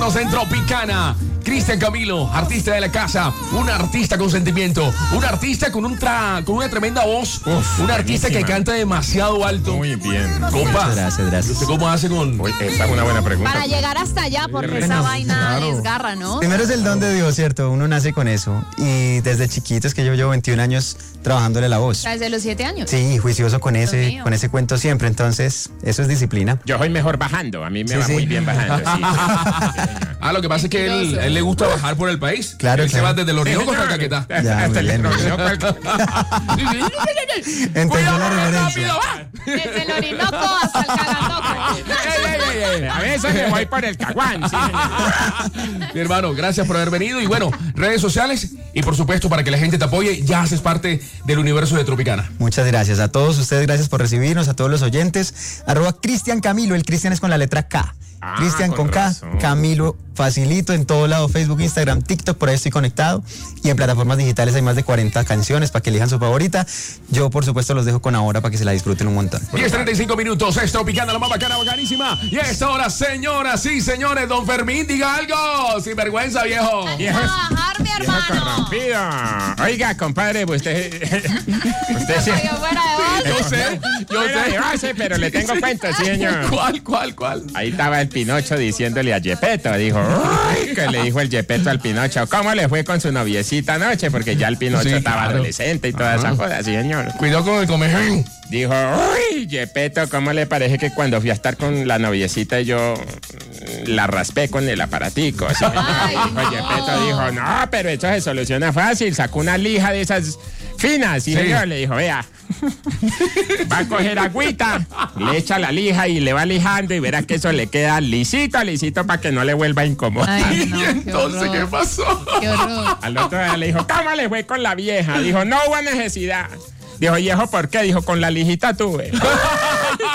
visitándonos en Tropicana. Cristian Camilo, artista de la casa, un artista con sentimiento, un artista con una tremenda voz, un artista que canta demasiado alto. Muy bien. Compa, Gracias. ¿usted cómo hace con...? Uy, esa es una buena pregunta. Para llegar hasta allá, porque esa vaina desgarra, ¿no? Primero es el don de Dios, ¿cierto? Uno nace con eso. Y desde chiquito, es que yo llevo 21 años trabajándole la voz. Desde los 7 años. Sí, juicioso con Dios mío. ese cuento siempre. Entonces, eso es disciplina. Yo soy mejor bajando. A mí me va sí. muy bien bajando. Sí. Lo que pasa es que él le gusta bajar por el país. Claro, Él se claro. va desde el Orinoco hasta Caquetá. Ya, muy bien. Entendió la referencia. Desde el Orinoco hasta el Cagandoco. A veces me voy por el caguán. Sí, Mi hermano, gracias por haber venido. Y bueno, redes sociales y por supuesto para que la gente te apoye, ya haces parte del universo de Tropicana. Muchas gracias a todos ustedes, gracias por recibirnos, a todos los oyentes. @Cristian Camilo, el Cristian es con la letra K. Cristian con K, razón. Camilo, facilito en todo lado, Facebook, Instagram, TikTok, por ahí estoy conectado. Y en plataformas digitales hay más de 40 canciones para que elijan su favorita. Yo, por supuesto, los dejo con Ahora para que se la disfruten un montón. 10:35 minutos, es Tropicana, la más bacana, bacanísima. Y a esta hora, señoras y señores, don Fermín, diga algo. Sin vergüenza, viejo. A trabajar, mi viejo hermano. corrompido. Oiga, compadre, usted sí. Oye, fuera de base. Yo Fuera de sé. base, pero le tengo cuento, sí, señor. ¿Cuál? Ahí estaba el Pinocho diciéndole a Gepetto, dijo, ¡ay! Que le dijo el Gepetto al Pinocho, ¿cómo le fue con su noviecita anoche? Porque ya el Pinocho Sí, estaba claro. adolescente y toda esa joda, sí, señor. Cuidado con el comején. Dijo, ¡uy! Gepetto, ¿cómo le parece que cuando fui a estar con la noviecita yo la raspé con el aparatico? Sí, señor. Ay, Dijo no. Gepetto, dijo, no, pero eso se soluciona fácil. Sacó una lija de esas finas y Sí. señor, le dijo, vea, va a coger agüita, le echa la lija y le va lijando y verá que eso le queda lisito para que no le vuelva a incomodar. Ay, no, Y qué entonces, horror. ¿qué pasó? Qué horror. Al otro día le dijo, ¿cómo le fue con la vieja? Dijo, no hubo necesidad. Dijo, ¿y eso por qué? Dijo, con la lijita tuve.